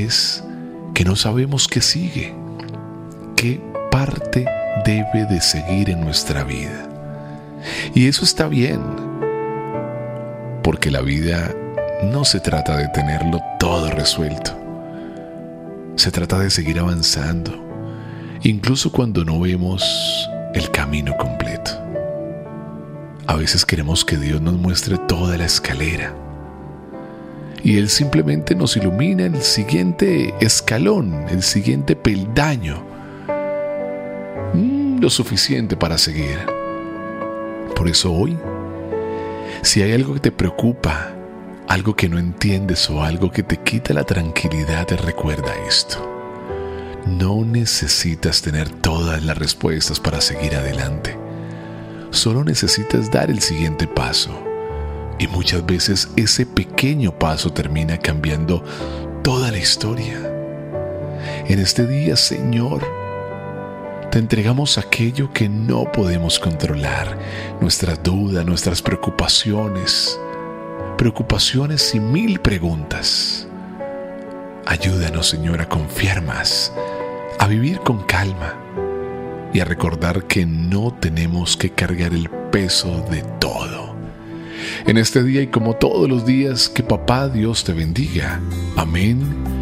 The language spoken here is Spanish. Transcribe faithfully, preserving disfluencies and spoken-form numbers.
veces que no sabemos qué sigue, qué parte debe de seguir en nuestra vida. Y eso está bien, porque la vida no se trata de tenerlo todo resuelto. Se trata de seguir avanzando, incluso cuando no vemos el camino completo. A veces queremos que Dios nos muestre toda la escalera y Él simplemente nos ilumina el siguiente escalón, el siguiente peldaño, mm, lo suficiente para seguir. Por eso hoy, si hay algo que te preocupa, algo que no entiendes o algo que te quita la tranquilidad, te recuerda esto. No necesitas tener todas las respuestas para seguir adelante. Solo necesitas dar el siguiente paso. Y muchas veces ese pequeño paso termina cambiando toda la historia. En este día, Señor, te entregamos aquello que no podemos controlar, nuestras dudas, nuestras preocupaciones, preocupaciones y mil preguntas. Ayúdanos, Señor, a confiar más, a vivir con calma y a recordar que no tenemos que cargar el peso de todo. En este día y como todos los días, que Papá Dios te bendiga. Amén